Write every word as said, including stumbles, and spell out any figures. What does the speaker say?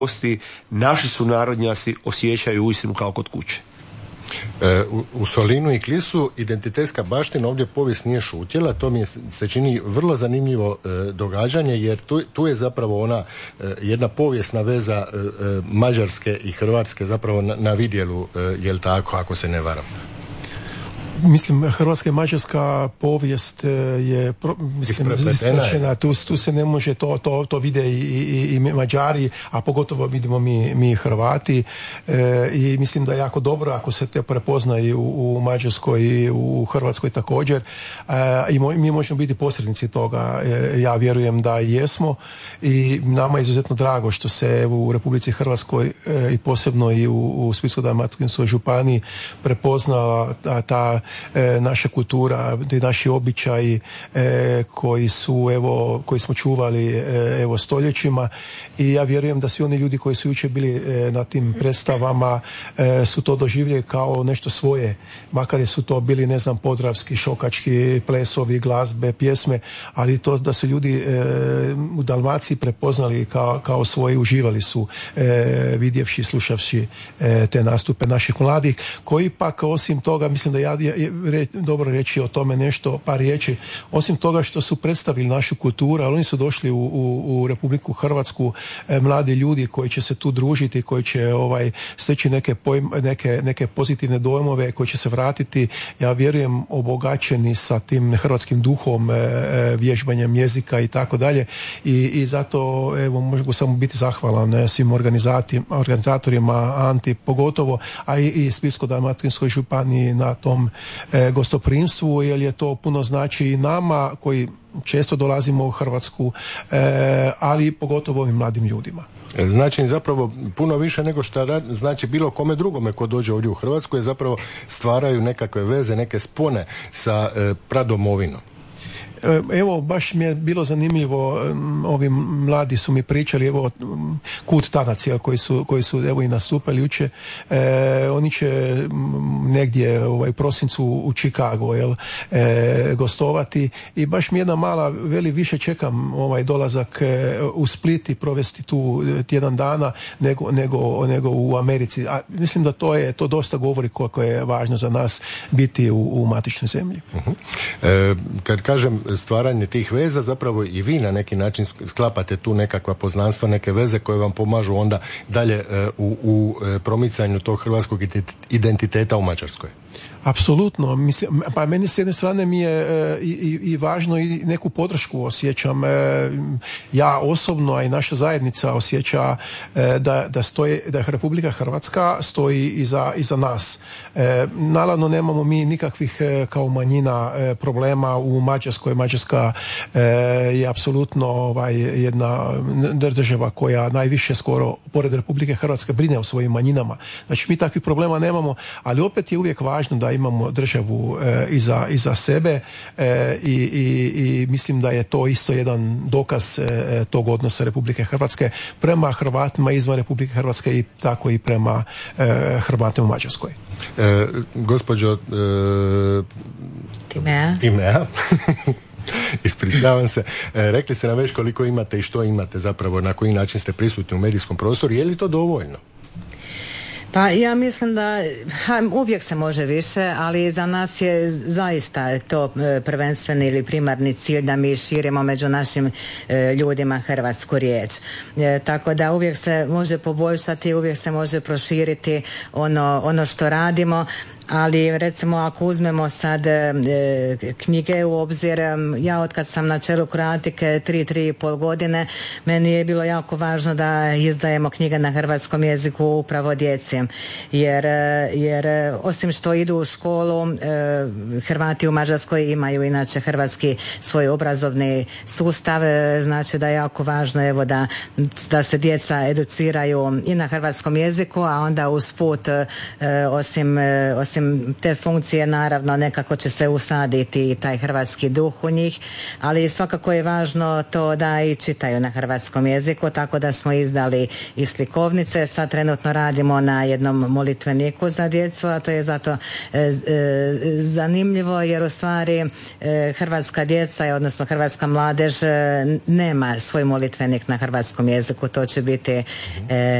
naši sunarodnjaci osjećaju uistinu kao kod kuće. U, u Solinu i Klisu identitetska baština, ovdje povijest nije šutjela, to mi je, se čini vrlo zanimljivo e, događanje, jer tu, tu je zapravo ona e, jedna povijesna veza e, e, Mađarske i Hrvatske zapravo na, na vidjelu, e, jel tako, ako se ne varam? Mislim, hrvatska i mađarska povijest je mislim, ispraćena, tu, tu se ne može, to, to, to vide i, i, i Mađari, a pogotovo vidimo mi, mi Hrvati e, i mislim da je jako dobro ako se te prepoznaju u, u Mađarskoj i u Hrvatskoj također e, i mo, mi možemo biti posrednici toga, e, ja vjerujem da i jesmo i nama je izuzetno drago što se u Republici Hrvatskoj e, i posebno i u, u Splitsko-dalmatinskoj županiji prepoznala ta E, naša kultura i naši običaji e, koji su evo, koji smo čuvali e, evo stoljećima i ja vjerujem da svi oni ljudi koji su jučer bili e, na tim predstavama e, su to doživjeli kao nešto svoje, makar su to bili ne znam podravski, šokački plesovi, glazbe, pjesme, ali to da su ljudi e, u Dalmaciji prepoznali kao, kao svoje, uživali su e, vidjevši, slušavši e, te nastupe naših mladih, koji pak osim toga, mislim da ja je re, dobro reći o tome nešto, par riječi, osim toga što su predstavili našu kulturu, ali oni su došli u, u, u Republiku Hrvatsku e, mladi ljudi koji će se tu družiti, koji će ovaj, steći neke, pojm, neke, neke pozitivne dojmove, koji će se vratiti, ja vjerujem, obogaćeni sa tim hrvatskim duhom, e, vježbanjem jezika i tako dalje i, i zato evo, mogu samo biti zahvalan ne, svim organizatorima Anti pogotovo, a i, i Splitsko-dalmatinskoj županiji na tom e, gostoprimstvu, jer je to puno znači i nama koji često dolazimo u Hrvatsku, e, ali pogotovo ovim mladim ljudima. Znači zapravo puno više nego što znači bilo kome drugome ko dođe ovdje u Hrvatsku, je zapravo stvaraju nekakve veze, neke spone sa e, pradomovinom. Evo, baš mi je bilo zanimljivo, ovi mladi su mi pričali, evo, Kut Tanac, koji su, koji su evo i nastupali jučer, e, oni će negdje ovaj, u prosincu u Chicago, jel, e, gostovati i baš mi jedna mala, veli, više čekam ovaj dolazak e, u Split i provesti tu tjedan dana nego, nego, nego u Americi. A mislim da to je, to dosta govori koliko je važno za nas biti u, u matičnoj zemlji. Uh-huh. E, kad kažem stvaranje tih veza, zapravo i vi na neki način sklapate tu nekakva poznanstva, neke veze koje vam pomažu onda dalje e, u, u promicanju tog hrvatskog identiteta u Mađarskoj. Apsolutno, mislim, pa meni s jedne strane mi je e, i, i važno i neku podršku osjećam. E, ja osobno, a i naša zajednica osjeća e, da, da, stoji, da Republika Hrvatska stoji iza, iza nas. E, naravno nemamo mi nikakvih e, kao manjina e, problema u Mađarskoj. Mađarska e, je apsolutno ovaj, jedna država koja najviše skoro pored Republike Hrvatske brine o svojim manjinama. Znači mi takvih problema nemamo, ali opet je uvijek važno da imamo državu e, iza, iza sebe e, i, i, i mislim da je to isto jedan dokaz e, tog odnosa Republike Hrvatske prema Hrvatima izvan Republike Hrvatske i tako i prema e, Hrvatima u Mađarskoj. E, gospođo e, Timea, Timea. Ispričavam se. E, rekli ste nam već koliko imate i što imate zapravo, na koji način ste prisutni u medijskom prostoru. Je li to dovoljno? Pa ja mislim da ha, uvijek se može više, ali za nas je zaista to prvenstveni ili primarni cilj da mi širimo među našim e, ljudima hrvatsku riječ. E, tako da uvijek se može poboljšati, uvijek se može proširiti ono, ono što radimo. Ali recimo ako uzmemo sad e, knjige u obzir, ja otkad sam na čelu Kroatike tri, tri i pol godine, meni je bilo jako važno da izdajemo knjige na hrvatskom jeziku upravo djeci. Jer, jer osim što idu u školu, e, Hrvati u Mađarskoj imaju inače hrvatski svoj obrazovni sustav, e, znači da je jako važno evo da, da se djeca educiraju i na hrvatskom jeziku, a onda usput e, osim, e, osim te funkcije naravno nekako će se usaditi i taj hrvatski duh u njih, ali svakako je važno to da i čitaju na hrvatskom jeziku, tako da smo izdali i slikovnice, sad trenutno radimo na jednom molitveniku za djecu, a to je zato zanimljivo jer u stvari hrvatska djeca, odnosno hrvatska mladež nema svoj molitvenik na hrvatskom jeziku. To će biti